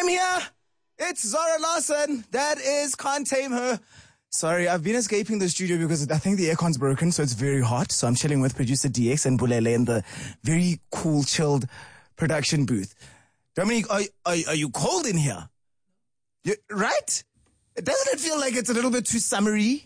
I'm here. It's Zara Larson. That is Can't Tame Her. Sorry, I've been escaping the studio because I think the aircon's broken, so it's very hot. So I'm chilling with producer DX and Bulele in the very cool, chilled production booth. Dominique, are you cold in here? Right? Doesn't it feel like it's a little bit too summery?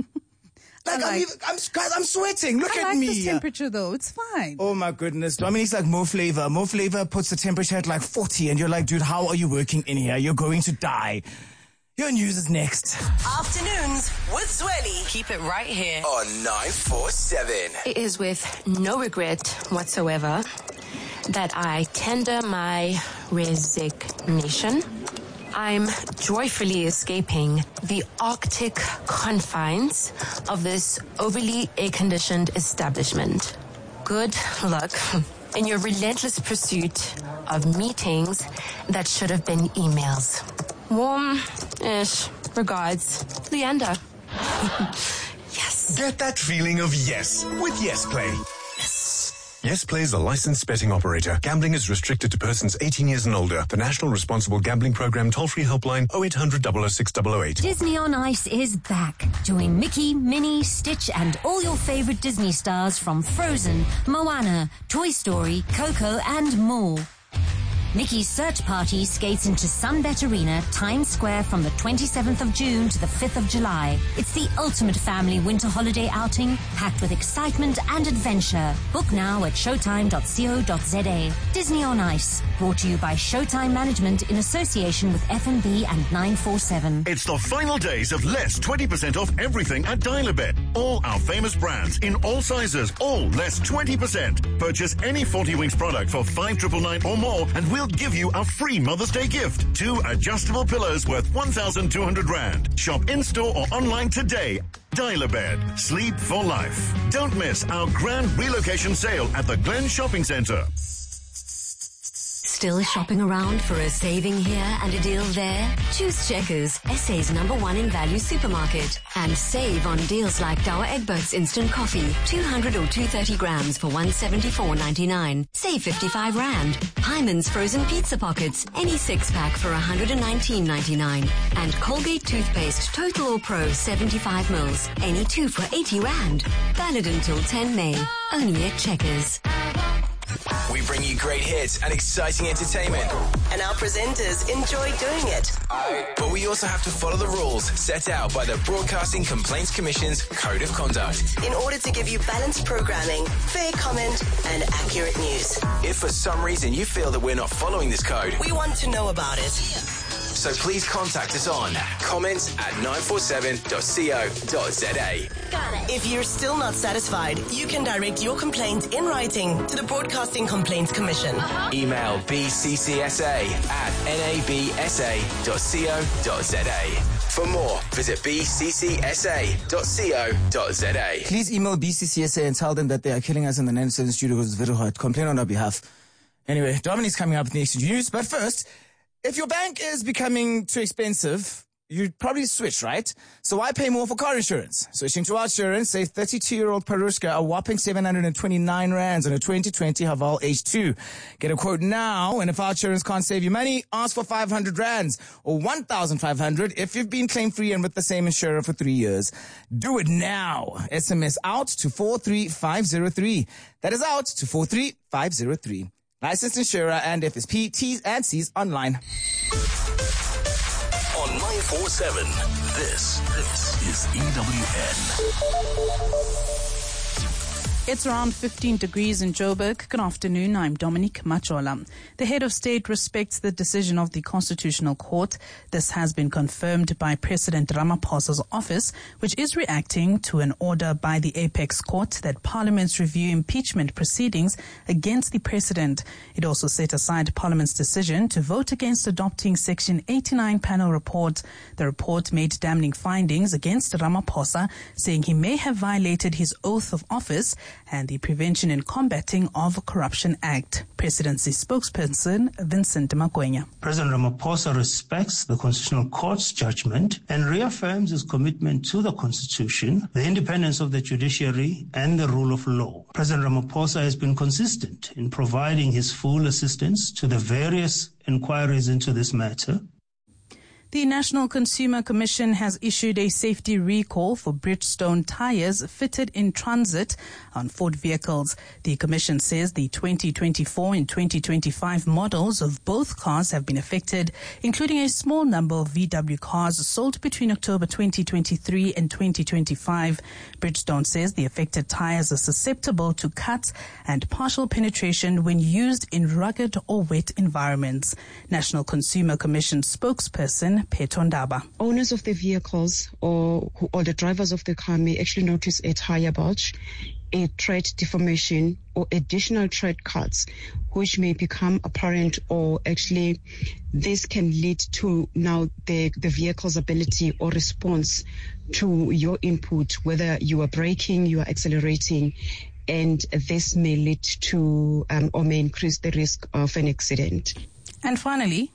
I'm sweating. Look at me. I like this temperature though. It's fine. Oh my goodness. Dominique's like Mo Flavor. Mo Flavor puts the temperature at like 40 and you're like, dude, how are you working in here? You're going to die. Your news is next. Afternoons with Zweli. Keep it right here on 947. It is with no regret whatsoever that I tender my resignation. I'm joyfully escaping the Arctic confines of this overly air-conditioned establishment. Good luck in your relentless pursuit of meetings that should have been emails. Warm-ish regards, Leander. Yes. Get that feeling of yes with Yes Play. Yes Play is a licensed betting operator. Gambling is restricted to persons 18 years and older. The National Responsible Gambling Program toll-free helpline 0800 006 008. Disney on Ice is back. Join Mickey, Minnie, Stitch and all your favorite Disney stars from Frozen, Moana, Toy Story, Coco and more. Mickey's Search Party skates into Sunbet Arena, Times Square from the 27th of June to the 5th of July. It's the ultimate family winter holiday outing, packed with excitement and adventure. Book now at showtime.co.za. Disney on Ice, brought to you by Showtime Management in association with F&B and 947. It's the final days of less 20% off everything at Dial-A-Bed. All our famous brands in all sizes, all less 20%. Purchase any 40 Winks product for 5,999 or more and we'll give you a free Mother's Day gift. 2 adjustable pillows worth 1,200 Rand. Shop in-store or online today. Dial-A-Bed. Sleep for life. Don't miss our grand relocation sale at the Glen Shopping Centre. Still shopping around for a saving here and a deal there? Choose Checkers, SA's #1 in value supermarket. And save on deals like Dower Egberts Instant Coffee, 200 or 230 grams for 174.99. Save 55 Rand. Hyman's Frozen Pizza Pockets, any 6-pack for 119.99. And Colgate Toothpaste, Total or Pro, 75 mils, any 2 for 80 Rand. Valid until 10 May. Only at Checkers. We bring you great hits and exciting entertainment. And our presenters enjoy doing it. But we also have to follow the rules set out by the Broadcasting Complaints Commission's Code of Conduct. In order to give you balanced programming, fair comment, and accurate news. If for some reason you feel that we're not following this code, we want to know about it. So please contact us on comments@947.co.za. If you're still not satisfied, you can direct your complaint in writing to the Broadcasting Complaints Commission. Email bccsa@nabsa.co.za. For more, visit bccsa.co.za. Please email BCCSA and tell them that they are killing us in the 97 studio because it's very hot. Complain on our behalf. Anyway, Dominique's coming up next to news, but first, if your bank is becoming too expensive, you'd probably switch, right? So why pay more for car insurance? Switching to Outsurance, save 32-year-old Parushka a whopping 729 rands on a 2020 Haval H2. Get a quote now, and if Outsurance can't save you money, ask for 500 rands or 1,500 if you've been claim-free and with the same insurer for 3 years. Do it now. SMS out to 43503. That is out to 43503. Licensed insurer and FSP, T's and C's online. On 947, this is EWN. It's around 15 degrees in Joburg. Good afternoon. I'm Dominique Machola. The head of state respects the decision of the Constitutional Court. This has been confirmed by President Ramaphosa's office, which is reacting to an order by the Apex Court that Parliament's review impeachment proceedings against the president. It also set aside Parliament's decision to vote against adopting Section 89 panel report. The report made damning findings against Ramaphosa, saying he may have violated his oath of office and the Prevention and Combating of Corruption Act. Presidency spokesperson Vincent Makwenya. President Ramaphosa respects the Constitutional Court's judgment and reaffirms his commitment to the Constitution, the independence of the judiciary, and the rule of law. President Ramaphosa has been consistent in providing his full assistance to the various inquiries into this matter. The National Consumer Commission has issued a safety recall for Bridgestone tires fitted in transit on Ford vehicles. The Commission says the 2024 and 2025 models of both cars have been affected, including a small number of VW cars sold between October 2023 and 2025. Bridgestone says the affected tires are susceptible to cuts and partial penetration when used in rugged or wet environments. National Consumer Commission spokesperson Peto Ndaba. Owners of the vehicles or the drivers of the car may actually notice a tire bulge, a tread deformation, or additional tread cuts, which may become apparent, or actually this can lead to now the vehicle's ability or response to your input, whether you are braking, you are accelerating, and this may lead to or may increase the risk of an accident. And finally,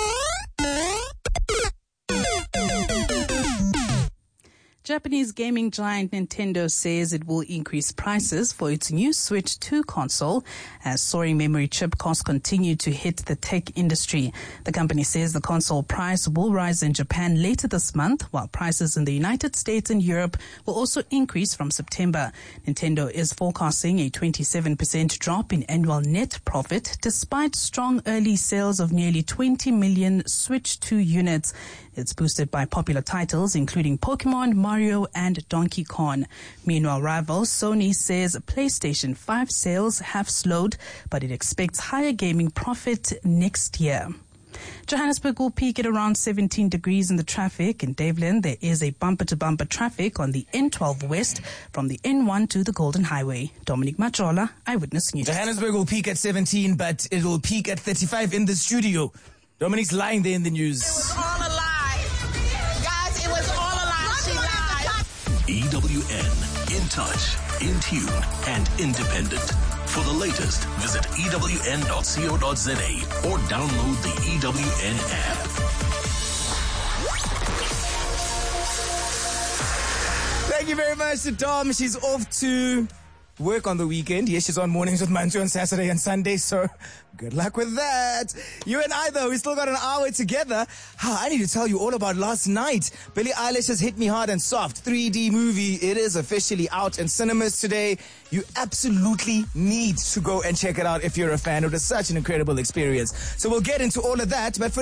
Japanese gaming giant Nintendo says it will increase prices for its new Switch 2 console as soaring memory chip costs continue to hit the tech industry. The company says the console price will rise in Japan later this month, while prices in the United States and Europe will also increase from September. Nintendo is forecasting a 27% drop in annual net profit despite strong early sales of nearly 20 million Switch 2 units. It's boosted by popular titles including Pokemon, Mario, and Donkey Kong. Meanwhile, rival Sony says PlayStation 5 sales have slowed, but it expects higher gaming profit next year. Johannesburg will peak at around 17 degrees in the traffic. In Daveland, there is a bumper-to-bumper traffic on the N12 West from the N1 to the Golden Highway. Dominic Machola, Eyewitness News. Johannesburg will peak at 17, but it will peak at 35 in the studio. Dominic's lying there in the news. It was all a lie. Guys, it was all a lie. She lied. EWN, in touch, in tune, and independent. For the latest, visit ewn.co.za or download the EWN app. Thank you very much to Dom. She's off to work on the weekend. Yes, she's on mornings with Manju on Saturday and Sunday, so good luck with that. You and I, though, we still got an hour together. I need to tell you all about last night. Billie Eilish has hit me hard and soft. 3D movie. It is officially out in cinemas today. You absolutely need to go and check it out if you're a fan. It was such an incredible experience. So we'll get into all of that. But for